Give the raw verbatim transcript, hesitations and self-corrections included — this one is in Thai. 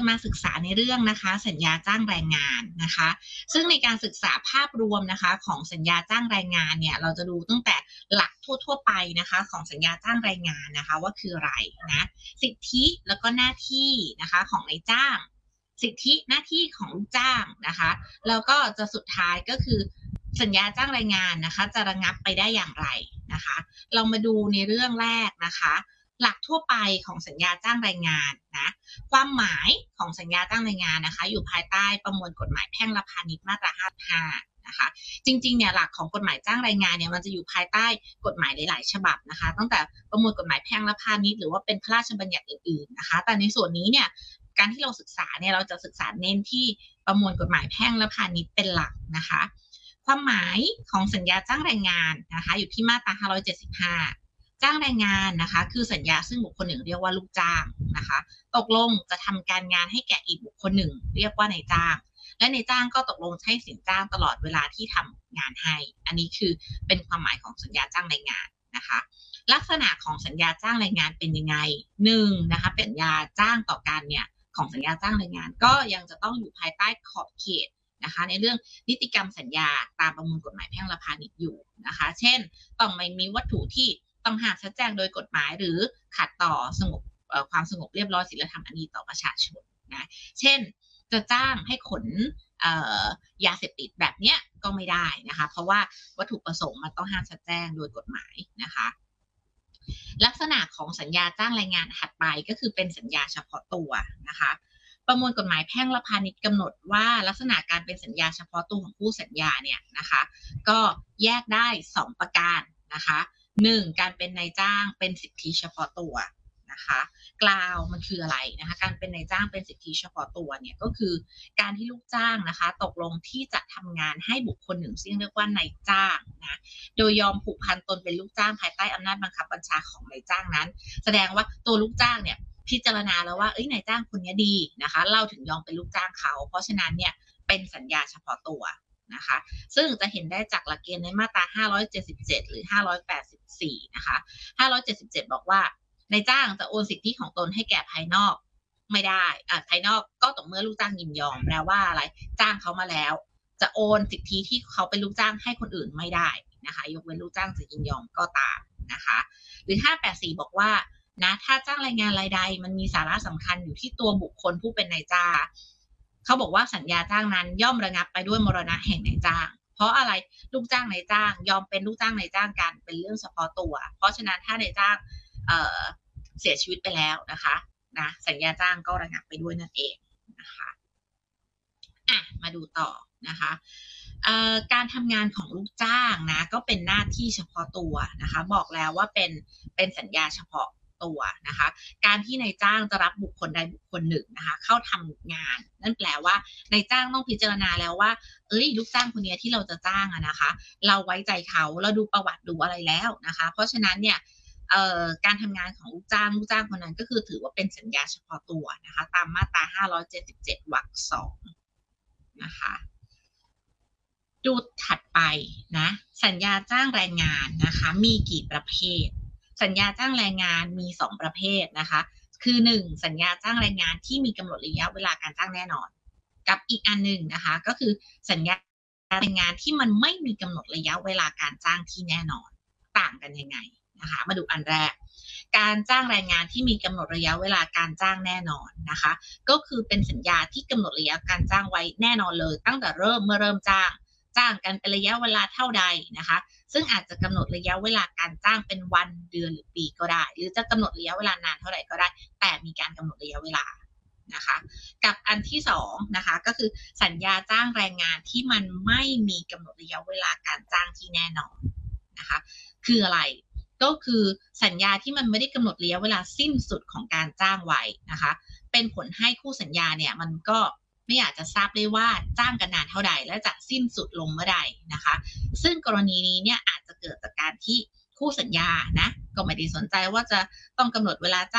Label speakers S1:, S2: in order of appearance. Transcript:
S1: มาศึกษาในเรื่องนะคะสัญญาจ้างแรงงานนะคะซึ่งในการศึกษาภาพรวมนะคะของสัญญาจ้างแรงงานเนี่ยเราจะดูตั้งแต่หลักทั่วๆไปนะคะของสัญญาจ้างแรงงานนะคะว่าคืออะไรนะสิทธิแล้วก็หน้าที่นะคะของนายจ้างสิทธิหน้าที่ของลูกจ้างนะคะแล้วก็จะสุดท้ายก็คือสัญญาจ้างแรงงานนะคะจะระงับไปได้อย่างไรนะคะเรามาดูในเรื่องแรกนะคะหลักทั่วไปของสัญญาจ้างแรงงานนะความหมายของสัญญาจ้างแรงงานนะคะอยู่ภายใต้ประมวลกฎหมายแพ่งและพาณิชย์มาตราห้าสิบห้านะคะจริงๆเนี่ยหลักของกฎหมายจ้างแรงงานเนี่ยมันจะอยู่ภายใต้กฎหมายหลายๆฉบับนะคะตั้งแต่ประมวลกฎหมายแพ่งและพาณิชย์หรือว่าเป็นพระราชบัญญัติอื่นๆนะคะแต่ในส่วนนี้เนี่ยการที่เราศึกษาเนี่ยเราจะศึกษาเน้นที่ประมวลกฎหมายแพ่งและพาณิชย์เป็นหลักนะคะความหมายของสัญญาจ้างแรงงานนะคะอยู่ที่มาตราห้าร้อยเจ็ดสิบห้าจ้างแรงงานนะคะคือสัญญาซึ่งบุคคลหนึ่งเรียกว่าลูกจ้างนะคะตกลงจะทำการงานให้แก่อีกบุคคลหนึ่งเรียกว่านายจ้างและนายจ้างก็ตกลงใช้สินจ้างตลอดเวลาที่ทำงานให้อันนี้คือเป็นความหมายของสัญญาจ้างแรงงานนะคะลักษณะของสัญญาจ้างแรงงานเป็นยังไงหนึ่งนะคะเป็นสัญญาจ้างต่อกันเนี่ยของสัญญาจ้างแรงงานก็ยังจะต้องอยู่ภายใต้ขอบเขตนะคะในเรื่องนิติกรรมสัญญาตามประมวลกฎหมายแพ่งและพาณิชย์อยู่นะคะเช่นต้องไม่มีวัตถุที่ต้องห้ามชัดแจ้งโดยกฎหมายหรือขัดต่อสงบความสงบเรียบร้อยศีลธรรมอันดีต่อประชาชนนะเช่นจะจ้างให้ขนยาเสพติดแบบเนี้ยก็ไม่ได้นะคะเพราะว่าวัตถุประสงค์มันต้องห้ามชัดแจ้งโดยกฎหมายนะคะลักษณะของสัญญาจ้างแรงงานถัดไปก็คือเป็นสัญญาเฉพาะตัวนะคะประมวลกฎหมายแพ่งและพาณิชย์กำหนดว่าลักษณะการเป็นสัญญาเฉพาะตัวของผู้สัญญาเนี่ยนะคะก็แยกได้สองประการนะคะหนึ่งการเป็นนายจ้างเป็นสิทธิเฉพาะตัวนะคะกล่าวมันคืออะไรนะคะการเป็นนายจ้างเป็นสิทธิเฉพาะตัวเนี่ยก็คือการที่ลูกจ้างนะคะตกลงที่จะทำงานให้บุคคลหนึ่งซึ่งเรียกว่านายจ้างนะโดยยอมผูกพันตนเป็นลูกจ้างภายใต้อำนาจบังคับบัญชาของนายจ้างนั้นแสดงว่าตัวลูกจ้างเนี่ยพิจารณาแล้วว่าเอ้ยนายจ้างคนนี้ดีนะคะเราถึงยอมเป็นลูกจ้างเขาเพราะฉะนั้นเนี่ยเป็นสัญญาเฉพาะตัวนะคะซึ่งจะเห็นได้จากหลักเกณฑ์ในมาตราห้าร้อยเจ็ดสิบเจ็ดหรือห้าร้อยแปดสิบสี่นะคะห้าร้อยเจ็ดสิบเจ็ดบอกว่านายจ้างจะโอนสิทธิของตนให้แก่ภายนอกไม่ได้อ่ะภายนอกก็ต่อเมื่อลูกจ้างยินยอมแปลว่าอะไรจ้างเขามาแล้วจะโอนสิทธิที่เขาเป็นลูกจ้างให้คนอื่นไม่ได้นะคะยกเว้นลูกจ้างจะยินยอมก็ตามนะคะหรือห้าร้อยแปดสิบสี่บอกว่านะถ้าจ้างแรงงานรายใดมันมีสาระสำคัญอยู่ที่ตัวบุคคลผู้เป็นนายจ้างเขาบอกว่าสัญญาจ้างนั้นย่อมระงับไปด้วยมรณะแห่งนายจ้างเพราะอะไรลูกจ้างนายจ้างยอมเป็นลูกจ้างนายจ้างกันเป็นเรื่องเฉพาะตัวเพราะฉะนั้นถ้านายจ้างเอ่อเสียชีวิตไปแล้วนะคะนะสัญญาจ้างก็ระงับไปด้วยนั่นเองนะคะอ่ะมาดูต่อนะคะการทำงานของลูกจ้างนะก็เป็นหน้าที่เฉพาะตัวนะคะบอกแล้วว่าเป็นเป็นสัญญาเฉพาะตัวนะคะการที่นายจ้างจะรับบุคคลใดบุคคลหนึ่งนะคะเข้าทำงานนั่นแปลว่านายจ้างต้องพิจารณาแล้วว่าเอ้ยลูกจ้างคนนี้ที่เราจะจ้างอะนะคะเราไว้ใจเขาเราดูประวัติดูอะไรแล้วนะคะเพราะฉะนั้นเนี่ยการทำงานของลูกจ้างลูกจ้างคนนั้นก็คือถือว่าเป็นสัญญาเฉพาะตัวนะคะตามมาตราห้าร้อยเจ็ดสิบเจ็ดวรรคสองนะคะดูถัดไปนะสัญญาจ้างแรงงานนะคะมีกี่ประเภทสัญญาจ้างแรงงานมีสองประเภทนะคะคือหนึ่งสัญญาจ้างแรงงานที่มีกำหนดระยะเวลาการจ้างแน่นอนกับอีกอันหนึ่งนะคะก็คือสัญญาแรงงานที่มันไม่มีกำหนดระยะเวลาการจ้างที่แน่นอนต่างกันยังไงนะคะมาดูอันแรกการจ้างแรงงานที่มีกำหนดระยะเวลาการจ้างแน่นอนนะคะก็คือเป็นสัญญาที่กำหนดระยะการจ้างไว้แน่นอนเลยตั้งแต่เริ่มเมื่อเริ่มจ้างจ้างกันเป็นระยะเวลาเท่าใดนะคะซึ่งอาจจะกำหนดระยะเวลาการจ้างเป็นวันเดือนหรือปีก็ได้หรือจะกำหนดระยะเวลานานเท่าไหร่ก็ได้แต่มีการกำหนดระยะเวลานะคะกับอันที่สองนะคะก็คือสัญญาจ้างแรงงานที่มันไม่มีกำหนดระยะเวลาการจ้างที่แน่นอนนะคะคืออะไรก็คือสัญญาที่มันไม่ได้กำหนดระยะเวลาสิ้นสุดของการจ้างไว้นะคะเป็นผลให้คู่สัญญาเนี่ยมันก็ไม่อยากจะทราบได้ว่าจ้างกันนานเท่าใดและจะสิ้นสุดลงเมื่อใดนะคะซึ่งกรณีนี้เนี่ยอาจจะเกิดจากการที่คู่สัญญานะก็ไม่ได้สนใจว่าจะต้องกำหนดเวลาจ้าง